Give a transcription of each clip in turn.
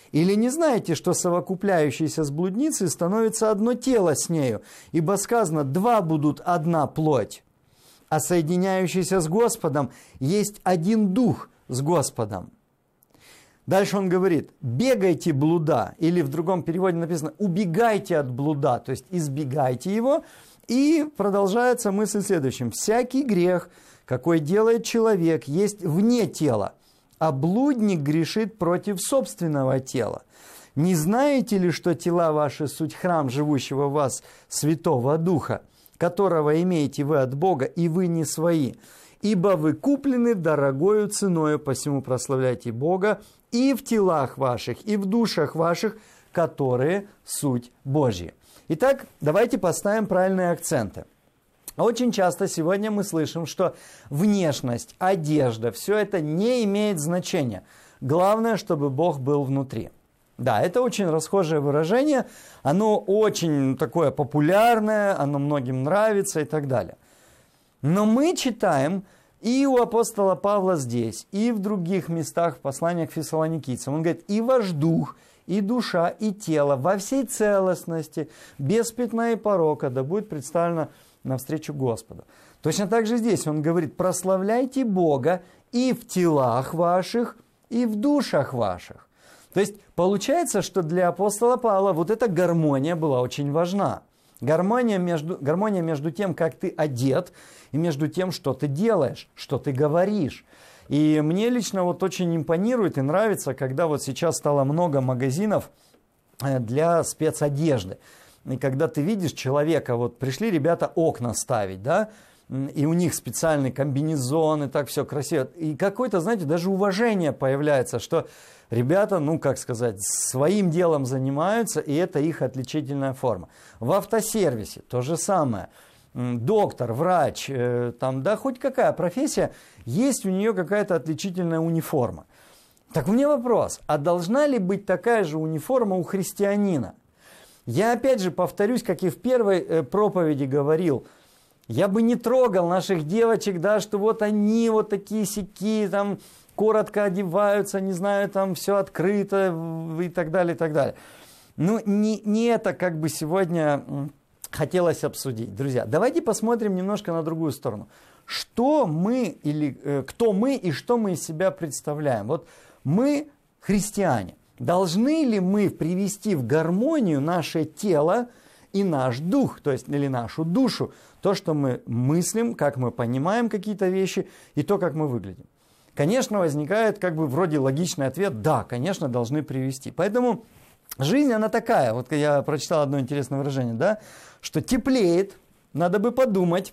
Или не знаете, что совокупляющийся с блудницей становится одно тело с нею? Ибо сказано, два будут одна плоть, а соединяющийся с Господом есть один дух с Господом. Дальше он говорит, бегайте блуда, или в другом переводе написано, убегайте от блуда, то есть избегайте его. И продолжается мысль следующим. Всякий грех, какой делает человек, есть вне тела, а блудник грешит против собственного тела. Не знаете ли, что тела ваши суть храм живущего в вас Святого Духа, которого имеете вы от Бога, и вы не свои? Ибо вы куплены дорогою ценою, посему прославляйте Бога и в телах ваших, и в душах ваших, которые суть Божья. Итак, давайте поставим правильные акценты. Очень часто сегодня мы слышим, что внешность, одежда, все это не имеет значения. Главное, чтобы Бог был внутри. Да, это очень расхожее выражение, оно очень такое популярное, оно многим нравится и так далее. Но мы читаем и у апостола Павла здесь, и в других местах в посланиях к фессалоникийцам. Он говорит, и ваш дух, и душа, и тело во всей целостности, без пятна и порока, да будет представлено навстречу Господу. Точно так же здесь он говорит, прославляйте Бога и в телах ваших, и в душах ваших. То есть получается, что для апостола Павла вот эта гармония была очень важна. Гармония между тем, как ты одет, и между тем, что ты делаешь, что ты говоришь. И мне лично вот очень импонирует и нравится, когда вот сейчас стало много магазинов для спецодежды. И когда ты видишь человека, вот пришли ребята окна ставить, да, и у них специальный комбинезон, и так все красиво. И какое-то, знаете, даже уважение появляется, что ребята, ну, как сказать, своим делом занимаются, и это их отличительная форма. В автосервисе то же самое. Доктор, врач, там, да, хоть какая профессия, есть у нее какая-то отличительная униформа. Так у меня вопрос, а должна ли быть такая же униформа у христианина? Я опять же повторюсь, как и в первой проповеди говорил, я бы не трогал наших девочек, да, что вот они вот такие-сяки, там, коротко одеваются, не знаю, там все открыто и так далее, и так далее. Ну, не это как бы сегодня хотелось обсудить. Друзья, давайте посмотрим немножко на другую сторону. Что мы, или кто мы и что мы из себя представляем? Вот мы, христиане, должны ли мы привести в гармонию наше тело и наш дух, то есть или нашу душу, то, что мы мыслим, как мы понимаем какие-то вещи и то, как мы выглядим? Конечно, возникает как бы вроде логичный ответ, да, конечно, должны привести. Поэтому жизнь, она такая, вот я прочитал одно интересное выражение, да, что теплеет, надо бы подумать,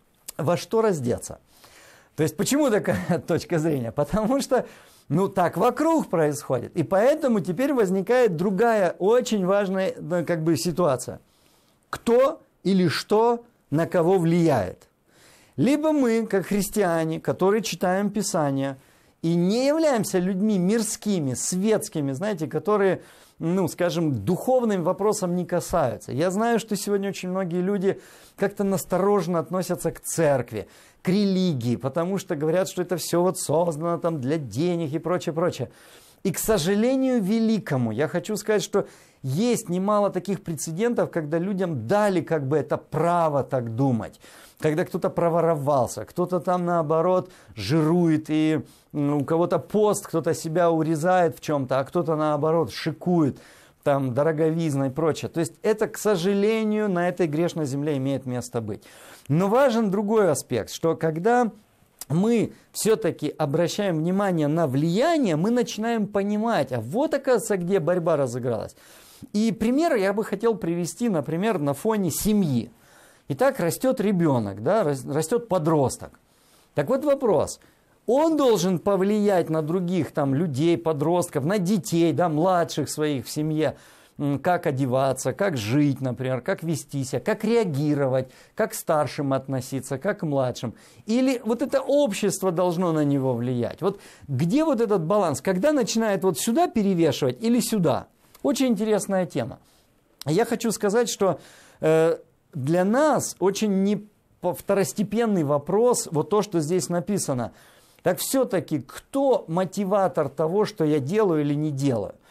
во что раздеться. То есть, почему такая точка зрения? Потому что, ну, так вокруг происходит. И поэтому теперь возникает другая, очень важная, как бы, ситуация. Кто или что на кого влияет? Либо мы, как христиане, которые читаем Писание, и не являемся людьми мирскими, светскими, знаете, которые, ну, скажем, духовным вопросам не касаются. Я знаю, что сегодня очень многие люди как-то настороженно относятся к церкви, к религии, потому что говорят, что это все вот создано там для денег и прочее, прочее. И, к сожалению великому, я хочу сказать, что есть немало таких прецедентов, когда людям дали как бы это право так думать. Когда кто-то проворовался, кто-то там наоборот жирует, и у кого-то пост, кто-то себя урезает в чем-то, а кто-то наоборот шикует, там дороговизна и прочее. То есть это, к сожалению, на этой грешной земле имеет место быть. Но важен другой аспект, что когда мы все-таки обращаем внимание на влияние, мы начинаем понимать, а вот, оказывается, где борьба разыгралась. И пример я бы хотел привести, например, на фоне семьи. Итак, растет ребенок, да, растет подросток. Так вот вопрос, он должен повлиять на других там, людей, подростков, на детей, да, младших своих в семье, как одеваться, как жить, например, как вести себя, как реагировать, как к старшим относиться, как к младшим. Или вот это общество должно на него влиять. Вот где вот этот баланс? Когда начинает вот сюда перевешивать или сюда? Очень интересная тема. Я хочу сказать, что для нас очень не второстепенный вопрос, вот то, что здесь написано. Так все-таки, кто мотиватор того, что я делаю или не делаю?